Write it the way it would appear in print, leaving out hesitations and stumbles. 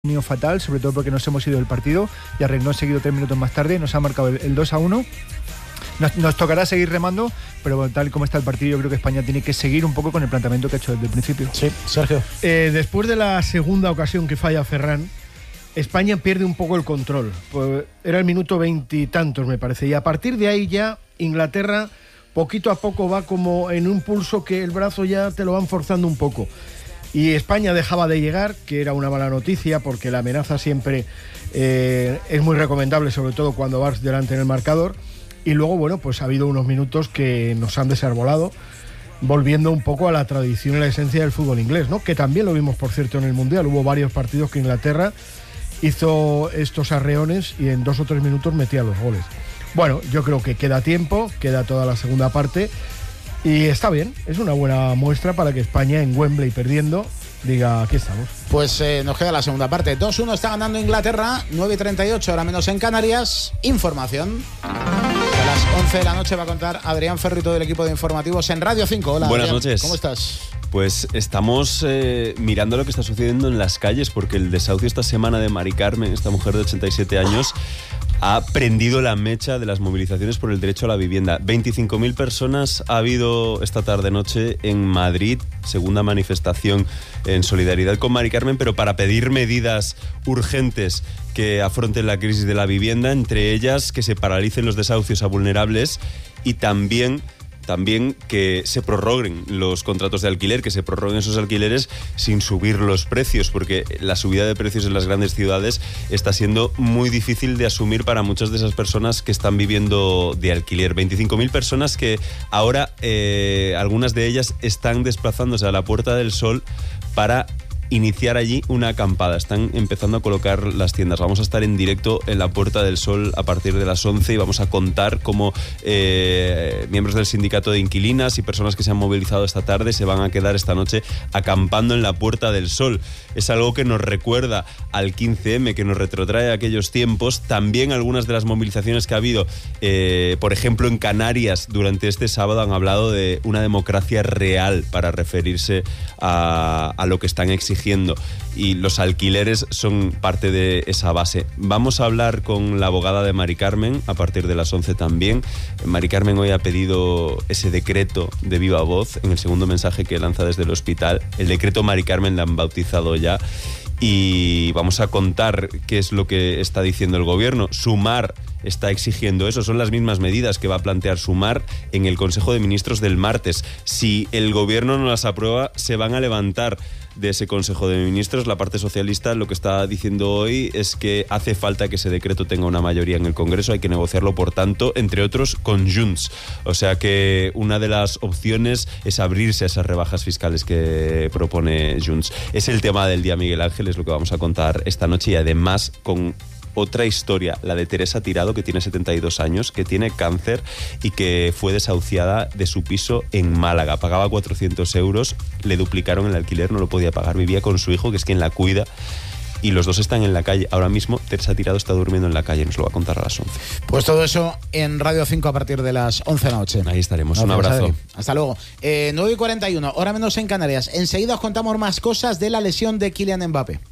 Unido fatal, sobre todo porque nos hemos ido del partido y Arregló seguido 3 minutos más tarde, nos ha marcado el 2-1. Nos tocará seguir remando, pero tal como está el partido, yo creo que España tiene que seguir un poco con el planteamiento que ha hecho desde el principio. Sí, Sergio. Después de la segunda ocasión que falla Ferran, España pierde un poco el control. Pues era el minuto 20 y tantos, me parece, y a partir de ahí ya Inglaterra poquito a poco va como en un pulso que el brazo ya te lo van forzando un poco. Y España dejaba de llegar, que era una mala noticia, porque la amenaza siempre es muy recomendable, sobre todo cuando vas delante en el marcador. Y luego, bueno, pues ha habido unos minutos que nos han desarbolado, volviendo un poco a la tradición y la esencia del fútbol inglés, ¿no? Que también lo vimos, por cierto, en el Mundial. Hubo varios partidos que Inglaterra hizo estos arreones y en 2 o 3 minutos metía los goles. Bueno, yo creo que queda tiempo, queda toda la segunda parte. Y está bien, es una buena muestra para que España en Wembley perdiendo diga, aquí estamos. Pues nos queda la segunda parte. 2-1 está ganando Inglaterra, 9:38, ahora menos en Canarias. Información. A las 11 de la noche va a contar Adrián Ferrito del equipo de informativos en Radio 5. Hola, buenas Adrián, noches. ¿Cómo estás? Pues estamos mirando lo que está sucediendo en las calles, porque el desahucio esta semana de Mari Carmen, esta mujer de 87 años, ha prendido la mecha de las movilizaciones por el derecho a la vivienda. 25.000 personas ha habido esta tarde-noche en Madrid, segunda manifestación en solidaridad con Mari Carmen, pero para pedir medidas urgentes que afronten la crisis de la vivienda, entre ellas que se paralicen los desahucios a vulnerables y también que se prorroguen los contratos de alquiler, que se prorroguen esos alquileres sin subir los precios, porque la subida de precios en las grandes ciudades está siendo muy difícil de asumir para muchas de esas personas que están viviendo de alquiler. 25.000 personas que ahora, algunas de ellas están desplazándose a la Puerta del Sol para iniciar allí una acampada. Están empezando a colocar las tiendas. Vamos a estar en directo en la Puerta del Sol a partir de las 11 y vamos a contar cómo miembros del sindicato de inquilinas y personas que se han movilizado esta tarde se van a quedar esta noche acampando en la Puerta del Sol. Es algo que nos recuerda al 15M, que nos retrotrae a aquellos tiempos. También algunas de las movilizaciones que ha habido, por ejemplo, en Canarias durante este sábado, han hablado de una democracia real para referirse a lo que están exigiendo. Y los alquileres son parte de esa base. Vamos a hablar con la abogada de Mari Carmen a partir de las 11 también. Mari Carmen hoy ha pedido ese decreto de viva voz en el segundo mensaje que lanza desde el hospital. El decreto Mari Carmen la han bautizado ya. Y vamos a contar qué es lo que está diciendo el gobierno. Sumar está exigiendo eso. Son las mismas medidas que va a plantear Sumar en el Consejo de Ministros del martes. Si el gobierno no las aprueba, se van a levantar de ese Consejo de Ministros. La parte socialista lo que está diciendo hoy es que hace falta que ese decreto tenga una mayoría en el Congreso. Hay que negociarlo, por tanto, entre otros, con Junts. O sea que una de las opciones es abrirse a esas rebajas fiscales que propone Junts. Es el tema del día, Miguel Ángel, es lo que vamos a contar esta noche, y además con otra historia, la de Teresa Tirado, que tiene 72 años, que tiene cáncer y que fue desahuciada de su piso en Málaga. Pagaba 400 euros, le duplicaron el alquiler, no lo podía pagar, vivía con su hijo, que es quien la cuida, y los dos están en la calle. Ahora mismo Teresa Tirado está durmiendo en la calle, nos lo va a contar a las 11. Pues todo eso en Radio 5 a partir de las 11 de la noche. Ahí estaremos, un abrazo. Adri. Hasta luego. 9:41, hora menos en Canarias. Enseguida os contamos más cosas de la lesión de Kylian Mbappé.